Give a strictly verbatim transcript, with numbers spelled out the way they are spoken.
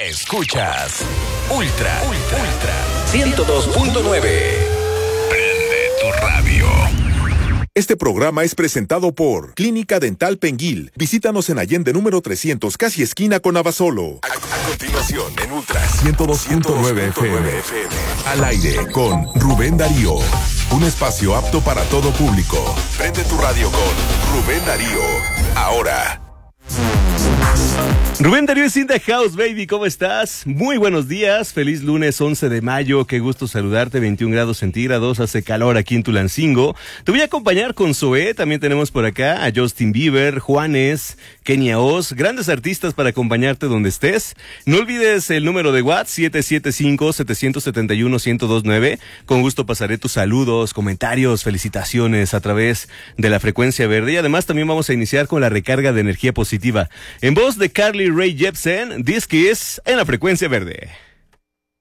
Escuchas Ultra, Ultra, Ultra ciento dos punto nueve. Prende tu radio. Este programa es presentado por Clínica Dental Penguil. Visítanos en Allende número trescientos, casi esquina con Abasolo. A, a continuación, en Ultra ciento dos punto nueve F M. Al aire con Rubén Darío. Un espacio apto para todo público. Prende tu radio con Rubén Darío. Ahora. Rubén Darío es in the house, baby, ¿cómo estás? Muy buenos días, feliz lunes once de mayo, qué gusto saludarte, veintiún grados centígrados, hace calor aquí en Tulancingo. Te voy a acompañar con Zoé, también tenemos por acá a Justin Bieber, Juanes, Kenia Oz, grandes artistas para acompañarte donde estés. No olvides el número de WhatsApp, siete siete cinco, siete siete uno, uno cero dos nueve. Con gusto pasaré tus saludos, comentarios, felicitaciones a través de la frecuencia verde. Y además también vamos a iniciar con la recarga de energía positiva. En voz de Carly Rae Jepsen, This Kiss en la frecuencia verde.